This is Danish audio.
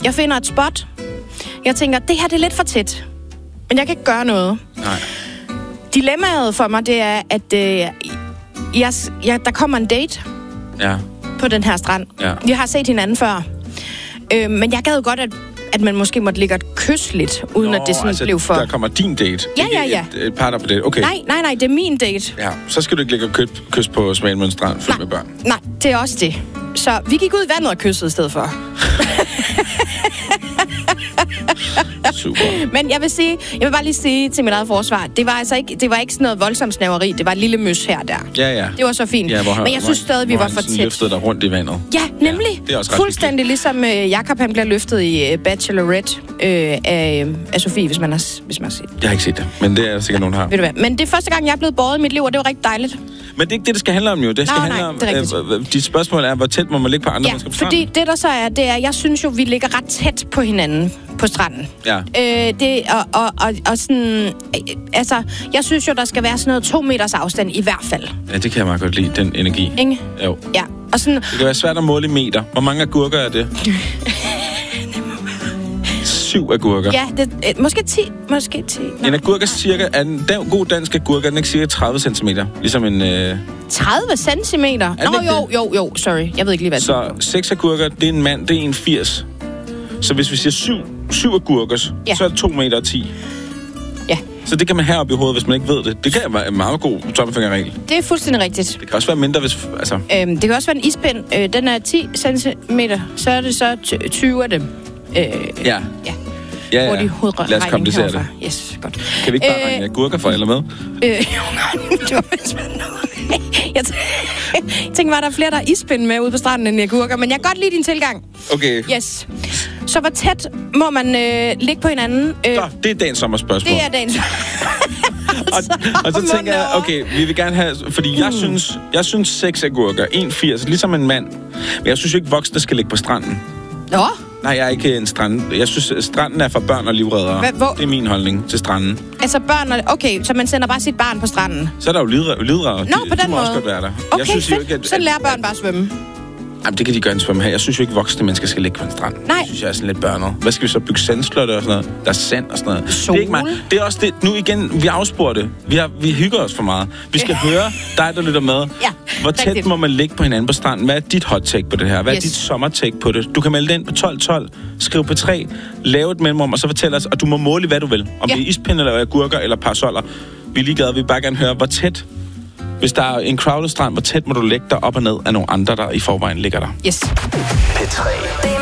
Jeg finder et spot. Jeg tænker, det her det er lidt for tæt. Men jeg kan ikke gøre noget. Nej. Dilemmaet for mig, det er, at der kommer en date på den her strand. Ja. Vi har set hinanden før. Men jeg gad jo godt, at man måske måtte ligge et kys lidt, uden at det sådan blev for... der kommer din date. Ja. Et par, der på date. Okay. Nej, det er min date. Ja, så skal du ikke ligge og kys på Svanemøn Strand fyldt med børn. Nej, det er også det. Så vi gik ud i vandet og kyssede i stedet for. Super. Men jeg vil bare lige sige til mit eget forsvar, det var ikke sådan noget voldsomt snæveri, det var et lille mys her der. Ja. Det var så fint. Ja, men jeg synes stadig, vi var for tæt. løftede dig rundt i vandet. Ja, nemlig. Ja, det er også ret fuldstændig ligesom Jakob, han bliver løftet i Bachelorette af Sofie, hvis man har set. Jeg har ikke set det, men det er sikkert nogen, der har. Ved du hvad? Men det er første gang, jeg er blevet båret i mit liv, og det var rigtig dejligt. Men det er ikke det skal handle om, jo. Det skal handle om... Dit spørgsmål er, hvor tæt må man ligge på andre mennesker på stranden? Fordi det der så er, det er, jeg synes jo, vi ligger ret tæt på hinanden på stranden. Ja. Og sådan... Altså, jeg synes jo, der skal være sådan noget 2 meters afstand i hvert fald. Ja, det kan jeg meget godt lide, den energi. Ikke? Jo. Ja. Og sådan... Det kan være svært at måle i meter. Hvor mange agurker er det? 7 agurker. Ja, måske 10. Måske 10. En agurk er cirka... En god dansk agurk er den ikke cirka 30 cm. Ligesom en... 30 centimeter? Jo, sorry. Jeg ved ikke lige, hvad det er. Så 6 agurker, det er en mand, det er en 80. Så hvis vi siger 7 agurker, så er det 2,10 meter. Ja. Så det kan man have op i hovedet, hvis man ikke ved det. Det kan være en meget god tommelfingerregel. Det er fuldstændig rigtigt. Det kan også være mindre, hvis... Altså... det kan også være en ispind. Den er 10 centimeter. Så er det så 20 af dem. Ja. Lad os komplicere det. Yes, godt. Kan vi ikke bare regne agurker for eller med? Jeg tænker bare, der er flere, der er ispind med ude på stranden end agurker, men jeg kan godt lide din tilgang. Okay. Yes. Så hvor tæt må man ligge på hinanden? Det er dagens sommerspørgsmål. Det er dagens og så tænker jeg, okay, vi vil gerne have... Fordi jeg synes 6 agurker, 1,80, ligesom en mand. Men jeg synes jo ikke, voksne skal ligge på stranden. Nå? Nej, jeg er ikke en strand. Jeg synes, stranden er for børn og livreddere. Det er min holdning til stranden. Altså børn og... Okay, så man sender bare sit barn på stranden? Så er der jo livreddere. Nå, på den måde. Også godt være der. Okay, jeg synes fedt. Jo ikke, så lærer børn bare at svømme. Jamen, det kan de gøre en svømme her. Jeg synes jo ikke, voksne mennesker skal ligge på en strand. Nej. Det synes jeg er sådan lidt børnet. Hvad skal vi så bygge sandslotte og sådan noget? Der er sand og sådan noget. Sol. Det er ikke mig. Det er også det. Nu igen, vi afsporer det. Vi hygger os for meget. Vi skal høre dig, der lytter med. Ja, hvor tæt rigtigt. Må man ligge på hinanden på stranden? Hvad er dit hot take på det her? Hvad er dit sommertake på det? Du kan melde ind på 1212, skriv på 3, lave et mellemrum, og så fortæl os, og du må måle hvad du vil. Om det er ispind eller agurker eller parasoller. Vi er ligeglade. Vi vil bare gerne høre, hvor tæt. Hvis der er en crowded strand, hvor tæt må du lægge dig op og ned af nogle andre, der i forvejen ligger der? Yes. P3.